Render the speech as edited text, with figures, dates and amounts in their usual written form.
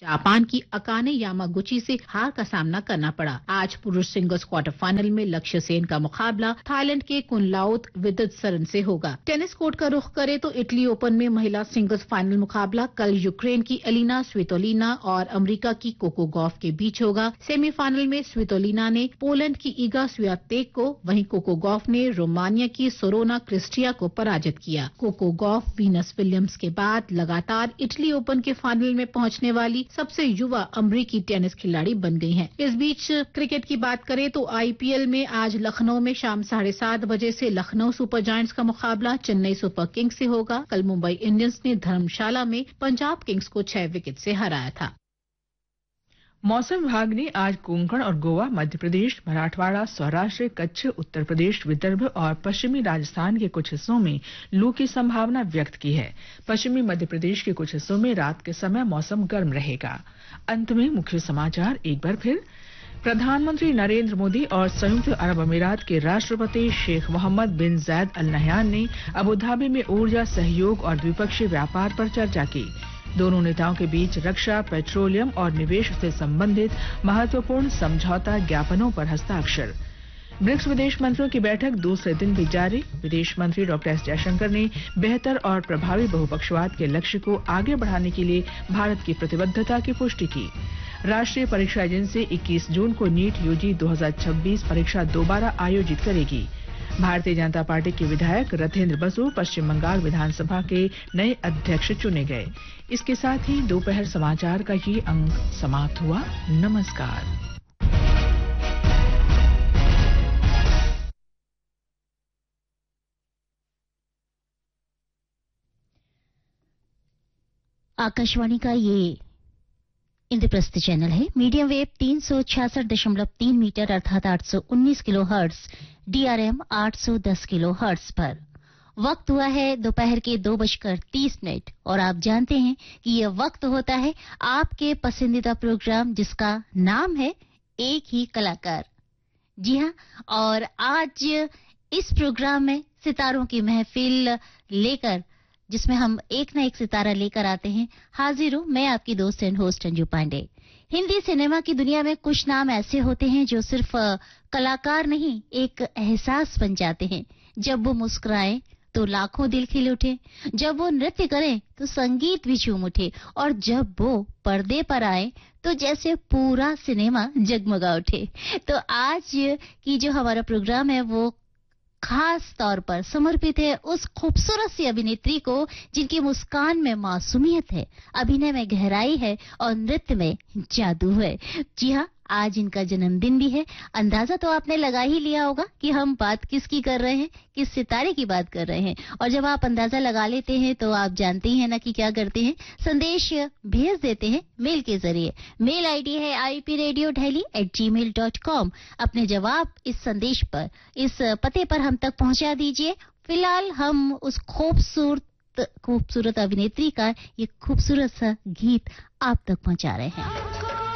Japan की Akane Yamaguchi से हार का सामना करना पड़ा। आज पुरुष सिंगल्स क्वार्टर फाइनल में लक्ष्य सेन का मुकाबला थाईलैंड के कुनलाउत विदितसरन से होगा। टेनिस कोर्ट का रुख करे तो इटली ओपन में महिला सिंगल्स फाइनल मुकाबला कल यूक्रेन की एलिना स्वितोलिना और अमेरिका की कोको गॉफ के बीच होगा। सेमीफाइनल में स्वितोलिना ने पोलैंड की ईगा स्वियातेक को, वहीं कोको गॉफ ने रोमानिया की सोरोना क्रिस्टिया को पराजित किया। कोको गॉफ वीनस विलियम्स के बाद लगातार इटली ओपन के फाइनल में पहुंचने वाली सबसे युवा अमेरिकी टेनिस खिलाड़ी बन गई हैं। इस बीच क्रिकेट की बात करें तो आईपीएल में आज लखनऊ में शाम 7:30 बजे से लखनऊ सुपर जायंट्स का मुकाबला चेन्नई सुपर किंग्स से होगा। कल मुंबई इंडियंस ने धर्मशाला में पंजाब किंग्स को 6 विकेट से हराया था। मौसम विभाग ने आज कोंकण और गोवा, मध्य प्रदेश, मराठवाड़ा, सौराष्ट्र, कच्छ, उत्तर प्रदेश, विदर्भ और पश्चिमी राजस्थान के कुछ हिस्सों में लू की संभावना व्यक्त की है। पश्चिमी मध्य प्रदेश के कुछ हिस्सों में रात के समय मौसम गर्म रहेगा। अंत में मुख्य समाचार एक बार फिर। प्रधानमंत्री नरेंद्र मोदी और संयुक्त अरब अमीरात के राष्ट्रपति शेख मोहम्मद बिन जायद अल नहयान ने अबुधाबी में ऊर्जा सहयोग और द्विपक्षीय व्यापार पर चर्चा की। दोनों नेताओं के बीच रक्षा, पेट्रोलियम और निवेश से संबंधित महत्वपूर्ण समझौता ज्ञापनों पर हस्ताक्षर। ब्रिक्स विदेश मंत्रियों की बैठक दूसरे दिन भी जारी। विदेश मंत्री डॉक्टर एस जयशंकर ने बेहतर और प्रभावी बहुपक्षवाद के लक्ष्य को आगे बढ़ाने के लिए भारत की प्रतिबद्धता की पुष्टि की। राष्ट्रीय परीक्षा एजेंसी 21 जून को नीट यूजी 2026 परीक्षा दोबारा आयोजित करेगी। भारतीय जनता पार्टी के विधायक रथेंद्र बसु पश्चिम बंगाल विधानसभा के नए अध्यक्ष चुने गए। इसके साथ ही दोपहर समाचार का ये अंक समाप्त हुआ। नमस्कार। आकाशवाणी का ये इंद्रप्रस्थ चैनल है। मीडियम वेव 366.3 मीटर अर्थात 819 kilo hertz, DRM 810 kilo hertz पर। वक्त हुआ है दोपहर के 2:30 और आप जानते हैं कि यह वक्त होता है आपके पसंदीदा प्रोग्राम जिसका नाम है एक ही कलाकार। जी हाँ, और आज इस प्रोग्राम में सितारों की महफिल लेकर, जिसमें हम एक न एक सितारा लेकर आते हैं, हाजिर हूं मैं आपकी दोस्त and host Anju Pandey. Hindi cinema की दुनिया में कुछ नाम ऐसे होते हैं जो सिर्फ कलाकार नहीं, एक एहसास बन जाते हैं। जब वो मुस्कुराएं तो लाखों दिल खिल उठे, जब वो नृत्य करें तो संगीत भी झूम उठे, और जब वो पर्दे पर आए तो जैसे पूरा सिनेमा जगमगा उठे। तो आज की जो हमारा प्रोग्राम है वो खास तौर पर समर्पित है उस खूबसूरत सी अभिनेत्री को जिनकी मुस्कान में मासूमियत है, अभिनय में गहराई है और नृत्य में जादू है। जी हाँ, आज इनका जन्मदिन भी है। अंदाजा तो आपने लगा ही लिया होगा कि हम बात किसकी कर रहे हैं, किस सितारे की बात कर रहे हैं। और जब आप अंदाजा लगा लेते हैं तो आप जानते ही हैं ना कि क्या करते हैं, संदेश भेज देते हैं मेल के जरिए। मेल आईडी है ipradio.delhi@gmail.com। अपने जवाब इस संदेश पर, इस पते पर हम तक पहुंचा दीजिए। फिलहाल हम उस खूबसूरत अभिनेत्री का ये खूबसूरत सा गीत आप तक पहुंचा रहे हैं।